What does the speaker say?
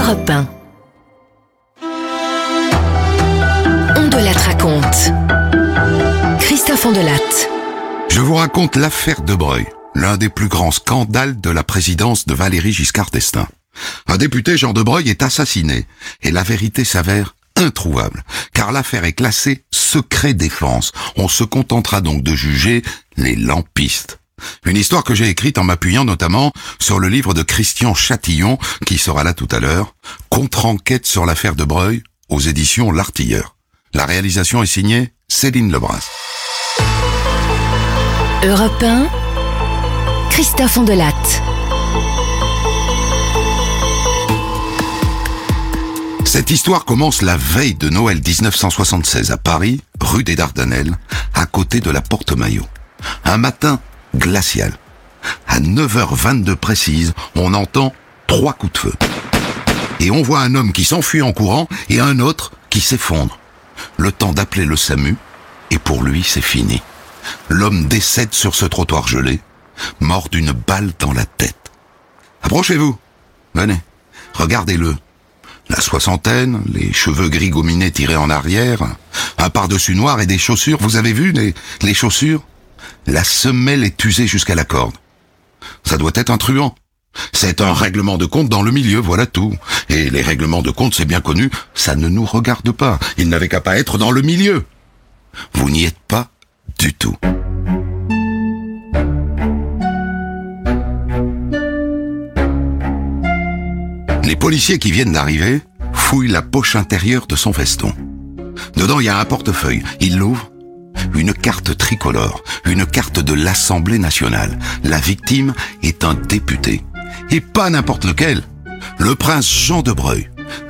Europe 1. On de Latte raconte. Christophe Ondelatte. Je vous raconte l'affaire de Breuil, l'un des plus grands scandales de la présidence de Valéry Giscard d'Estaing. Un député, Jean de Breuil, est assassiné, et la vérité s'avère introuvable, car l'affaire est classée secret défense. On se contentera donc de juger les lampistes. Une histoire que j'ai écrite en m'appuyant notamment sur le livre de Christian Chatillon, qui sera là tout à l'heure, Contre-enquête sur l'affaire de Breuil, aux éditions L'Artilleur. La réalisation est signée Céline Lebras. Europe 1, Christophe Ondelatte. Cette histoire commence la veille de Noël 1976 à Paris, rue des Dardanelles, à côté de la Porte-Maillot. Un matin glacial. À 9h22 précise, on entend 3 coups de feu. Et on voit un homme qui s'enfuit en courant et un autre qui s'effondre. Le temps d'appeler le SAMU, et pour lui, c'est fini. L'homme décède sur ce trottoir gelé, mort d'une balle dans la tête. Approchez-vous. Venez, regardez-le. La soixantaine, les cheveux gris gominés tirés en arrière, un pardessus noir et des chaussures. Vous avez vu les chaussures? La semelle est usée jusqu'à la corde. Ça doit être un truand. C'est un règlement de compte dans le milieu, voilà tout. Et les règlements de compte, c'est bien connu, ça ne nous regarde pas. Il n'avait qu'à pas être dans le milieu. Vous n'y êtes pas du tout. Les policiers qui viennent d'arriver fouillent la poche intérieure de son veston. Dedans, il y a un portefeuille. Ils l'ouvrent. Une carte tricolore, une carte de l'Assemblée nationale. La victime est un député. Et pas n'importe lequel. Le prince Jean de Breuil.